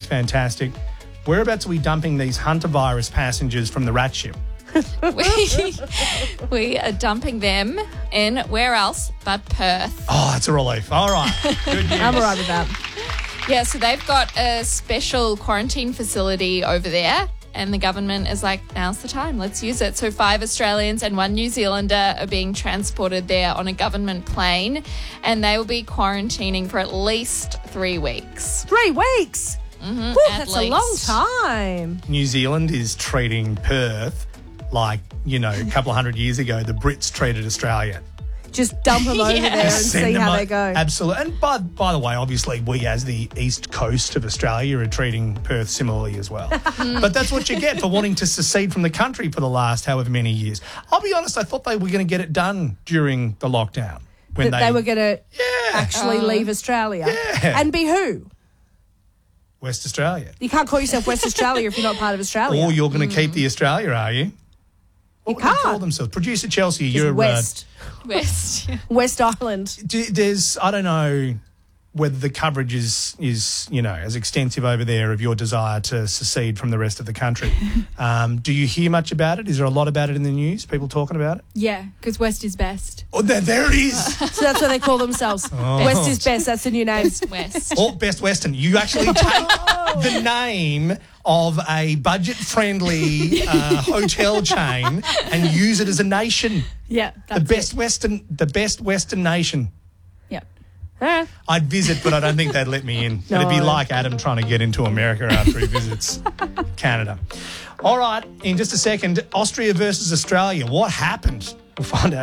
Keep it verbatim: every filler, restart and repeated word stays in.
fantastic. Whereabouts are we dumping these Hunter virus passengers from the rat ship? we, we are dumping them in where else but Perth. Oh, it's a relief. All right. Good news. I'm all right with that. Yeah, so they've got a special quarantine facility over there, and the government is like, now's the time, let's use it. So five Australians and one New Zealander are being transported there on a government plane, and they will be quarantining for at least three weeks. Three weeks? Mm-hmm, Woo, that's least. a long time. New Zealand is treating Perth like, you know, a couple of hundred years ago, the Brits treated Australia. Just dump them over Yeah. there and Send see them how o- they go. Absolutely. And by, by the way, obviously, we as the east coast of Australia are treating Perth similarly as well. But that's what you get for wanting to secede from the country for the last however many years. I'll be honest, I thought they were going to get it done during the lockdown. When That they, were going to Yeah. actually Oh. leave Australia. Yeah. And be who? West Australia. You can't call yourself West Australia if you're not part of Australia. Or you're going to keep the Australia, are you? What You would they call can't. themselves? Producer Chelsea, It's you're... West. West. West Island. Uh, do, there's, I don't know whether the coverage is, is, you know, as extensive over there of your desire to secede from the rest of the country. Um, do you hear much about it? Is there a lot about it in the news? People talking about it? Yeah, because West is best. Oh, there, there it is. So that's what they call themselves. Oh. West is best. That's the new name. West. Or Best Western. You actually take the name of a budget-friendly uh, hotel chain and use it as a nation. Yeah, The that's best it. Western, the best Western nation. Yeah. Huh? I'd visit, but I don't think they'd let me in. It'd be No. like Adam trying to get into America after he visits Canada. All right, in just a second, Austria versus Australia. What happened? We'll find out.